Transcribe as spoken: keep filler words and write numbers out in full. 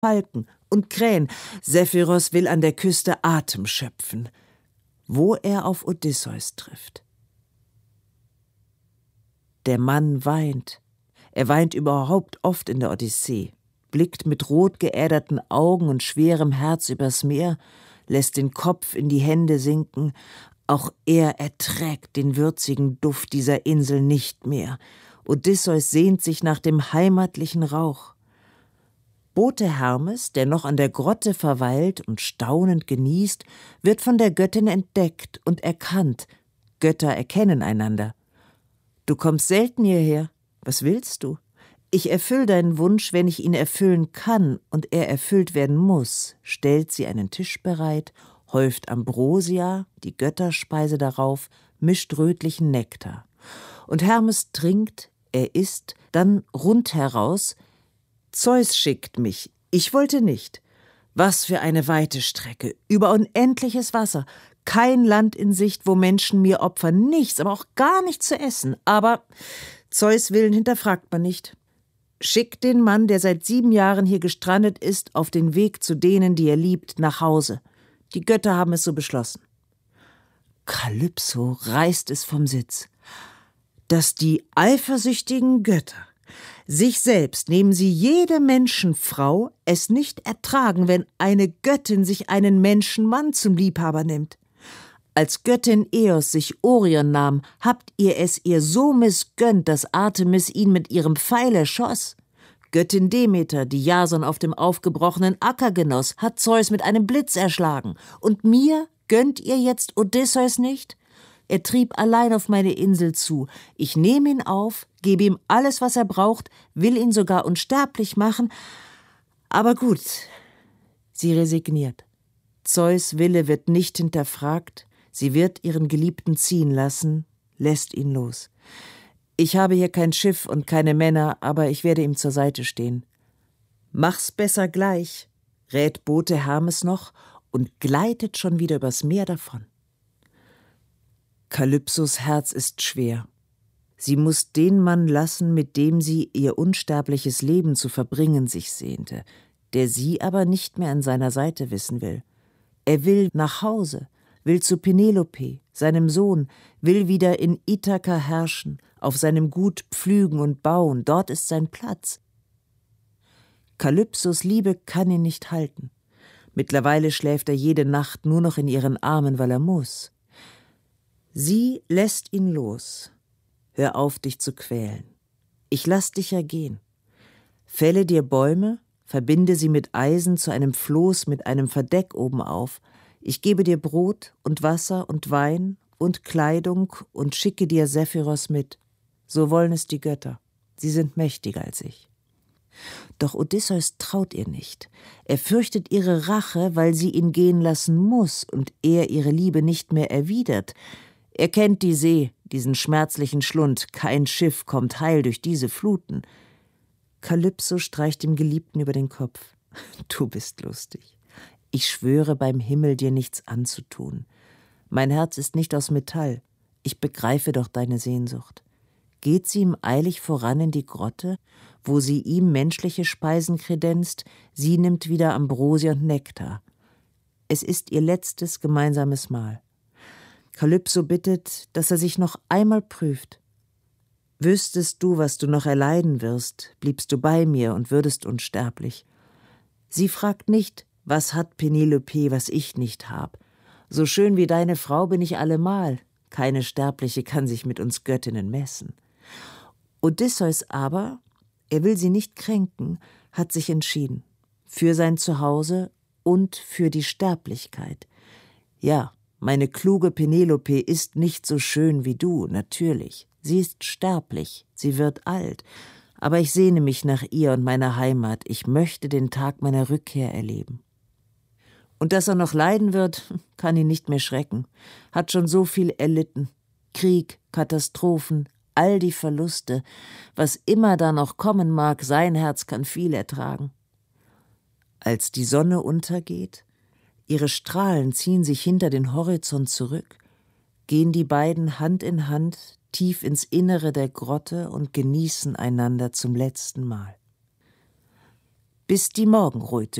Falken und Krähen. Sephiros will an der Küste Atem schöpfen, wo er auf Odysseus trifft. Der Mann weint. Er weint überhaupt oft in der Odyssee, blickt mit rot geäderten Augen und schwerem Herz übers Meer, lässt den Kopf in die Hände sinken. Auch er erträgt den würzigen Duft dieser Insel nicht mehr. Odysseus sehnt sich nach dem heimatlichen Rauch. Bote Hermes, der noch an der Grotte verweilt und staunend genießt, wird von der Göttin entdeckt und erkannt. Götter erkennen einander. »Du kommst selten hierher. Was willst du?« »Ich erfüll deinen Wunsch, wenn ich ihn erfüllen kann und er erfüllt werden muss«, stellt sie einen Tisch bereit, häuft Ambrosia, die Götterspeise darauf, mischt rötlichen Nektar. Und Hermes trinkt, er isst, dann rundheraus: »Zeus schickt mich, ich wollte nicht. Was für eine weite Strecke, über unendliches Wasser, kein Land in Sicht, wo Menschen mir opfern, nichts, aber auch gar nichts zu essen. Aber Zeus Willen hinterfragt man nicht. Schickt den Mann, der seit sieben Jahren hier gestrandet ist, auf den Weg zu denen, die er liebt, nach Hause. Die Götter haben es so beschlossen.« Kalypso reißt es vom Sitz. Dass die eifersüchtigen Götter sich selbst, nehmen sie jede Menschenfrau, es nicht ertragen, wenn eine Göttin sich einen Menschenmann zum Liebhaber nimmt. Als Göttin Eos sich Orion nahm, habt ihr es ihr so missgönnt, dass Artemis ihn mit ihrem Pfeil erschoss. Göttin Demeter, die Jason auf dem aufgebrochenen Acker genoss, hat Zeus mit einem Blitz erschlagen. Und mir gönnt ihr jetzt Odysseus nicht? Er trieb allein auf meine Insel zu. Ich nehme ihn auf, gebe ihm alles, was er braucht, will ihn sogar unsterblich machen. Aber gut, sie resigniert. Zeus' Wille wird nicht hinterfragt. Sie wird ihren Geliebten ziehen lassen, lässt ihn los. Ich habe hier kein Schiff und keine Männer, aber ich werde ihm zur Seite stehen. »Mach's besser gleich«, rät Bote Hermes noch und gleitet schon wieder übers Meer davon. Kalypsos Herz ist schwer. Sie muss den Mann lassen, mit dem sie ihr unsterbliches Leben zu verbringen sich sehnte, der sie aber nicht mehr an seiner Seite wissen will. Er will nach Hause, will zu Penelope, seinem Sohn, will wieder in Ithaka herrschen, auf seinem Gut pflügen und bauen, dort ist sein Platz. Kalypsos Liebe kann ihn nicht halten. Mittlerweile schläft er jede Nacht nur noch in ihren Armen, weil er muss. Sie lässt ihn los. Hör auf, dich zu quälen. Ich lass dich ja gehen. Fälle dir Bäume, verbinde sie mit Eisen zu einem Floß mit einem Verdeck oben auf. Ich gebe dir Brot und Wasser und Wein und Kleidung und schicke dir Sephiros mit. So wollen es die Götter. Sie sind mächtiger als ich. Doch Odysseus traut ihr nicht. Er fürchtet ihre Rache, weil sie ihn gehen lassen muss und er ihre Liebe nicht mehr erwidert. Er kennt die See, diesen schmerzlichen Schlund. Kein Schiff kommt heil durch diese Fluten. Kalypso streicht dem Geliebten über den Kopf. Du bist lustig. Ich schwöre beim Himmel, dir nichts anzutun. Mein Herz ist nicht aus Metall. Ich begreife doch deine Sehnsucht. Geht sie ihm eilig voran in die Grotte, wo sie ihm menschliche Speisen kredenzt, sie nimmt wieder Ambrosia und Nektar. Es ist ihr letztes gemeinsames Mahl. Kalypso bittet, dass er sich noch einmal prüft. Wüsstest du, was du noch erleiden wirst, bliebst du bei mir und würdest unsterblich. Sie fragt nicht, was hat Penelope, was ich nicht hab. So schön wie deine Frau bin ich allemal. Keine Sterbliche kann sich mit uns Göttinnen messen. Odysseus aber, er will sie nicht kränken, hat sich entschieden. Für sein Zuhause und für die Sterblichkeit. Ja, meine kluge Penelope ist nicht so schön wie du, natürlich. Sie ist sterblich, sie wird alt. Aber ich sehne mich nach ihr und meiner Heimat. Ich möchte den Tag meiner Rückkehr erleben. Und dass er noch leiden wird, kann ihn nicht mehr schrecken. Hat schon so viel erlitten. Krieg, Katastrophen, all die Verluste. Was immer da noch kommen mag, sein Herz kann viel ertragen. Als die Sonne untergeht, ihre Strahlen ziehen sich hinter den Horizont zurück, gehen die beiden Hand in Hand tief ins Innere der Grotte und genießen einander zum letzten Mal. bis die Morgenröte